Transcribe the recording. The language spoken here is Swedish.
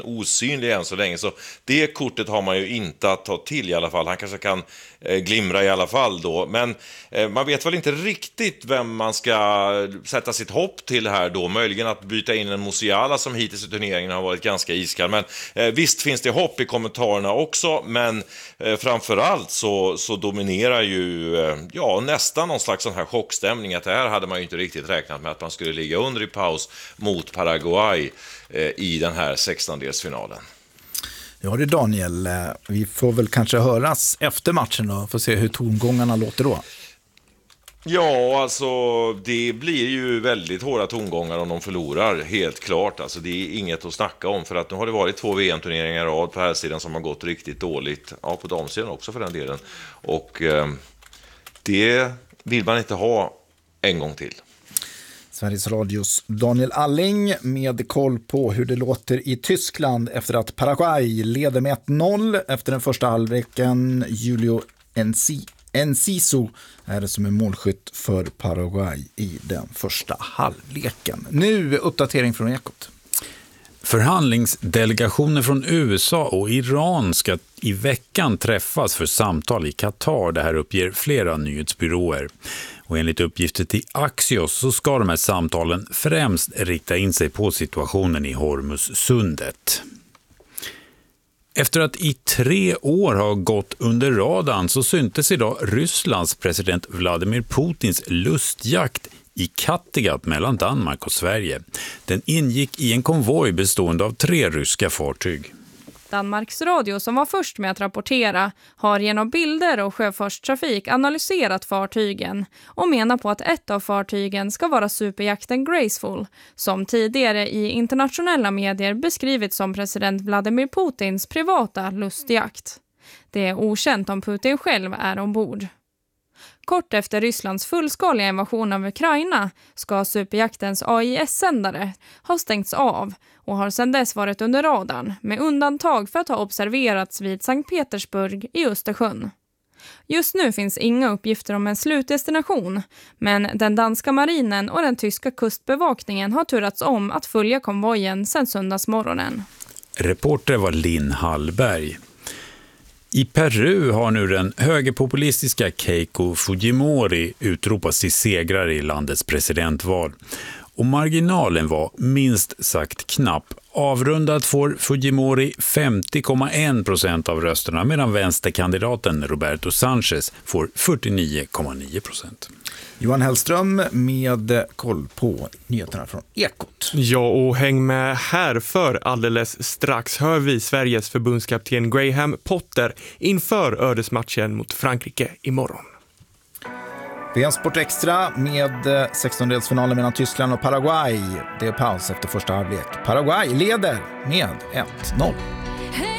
osynlig än så länge, så det kortet har man ju inte att ta till i alla fall. Han kanske kan glimra i alla fall då, men man vet väl inte riktigt vem man ska sätta sitt hopp till här då. Möjligen att byta in en Musiala som hittills i turneringen har varit ganska iskall, men visst finns det hopp i kommentarerna också, men framförallt så dominerar ju nästan någon slags sån här chockstämning, att det här hade man ju inte riktigt räknat med, att man skulle ligga under i paus mot Paraguay i den här 16-delsfinalen. Ja det Daniel, vi får väl kanske höras efter matchen och få se hur tongångarna låter då. Ja, alltså det blir ju väldigt hårda tongångar om de förlorar, helt klart. Alltså det är inget att snacka om, för att nu har det varit 2 VM-turneringar i rad på här sidan som har gått riktigt dåligt. Ja, på damsidan också för den delen. Och det vill man inte ha en gång till. Sveriges Radios Daniel Alling med koll på hur det låter i Tyskland efter att Paraguay leder med 1-0 efter den första halvleken. Julio Enciso är det som är målskytt för Paraguay i den första halvleken. Nu uppdatering från Ekot. Förhandlingsdelegationer från USA och Iran ska i veckan träffas för samtal i Qatar. Det här uppger flera nyhetsbyråer. Och enligt uppgifter till Axios så ska de här samtalen främst rikta in sig på situationen i Hormuzsundet. Efter att i 3 år ha gått under radarn så syntes idag Rysslands president Vladimir Putins lustjakt i Kattegatt mellan Danmark och Sverige. Den ingick i en konvoj bestående av 3 ryska fartyg. Danmarks Radio, som var först med att rapportera, har genom bilder och sjöfartstrafik analyserat fartygen och menar på att ett av fartygen ska vara superjakten Graceful, som tidigare i internationella medier beskrivits som president Vladimir Putins privata lustjakt. Det är okänt om Putin själv är ombord. Kort efter Rysslands fullskaliga invasion av Ukraina ska superjaktens AIS-sändare ha stängts av och har sedan dess varit under radarn, med undantag för att ha observerats vid Sankt Petersburg i Östersjön. Just nu finns inga uppgifter om en slutdestination, men den danska marinen och den tyska kustbevakningen har turats om att följa konvojen sedan söndagsmorgonen. Reporter var Linn Hallberg. I Peru har nu den högerpopulistiska Keiko Fujimori utropats till segrare i landets presidentval. Och marginalen var minst sagt knapp. Avrundat får Fujimori 50,1% av rösterna, medan vänsterkandidaten Roberto Sanchez får 49,9%. Johan Hellström med koll på nyheterna från Ekot. Ja, och häng med här, för alldeles strax hör vi Sveriges förbundskapten Graham Potter inför ödesmatchen mot Frankrike imorgon. VM Sport Extra med 16-delsfinalen mellan Tyskland och Paraguay. Det är paus efter första halvlek. Paraguay leder med 1-0.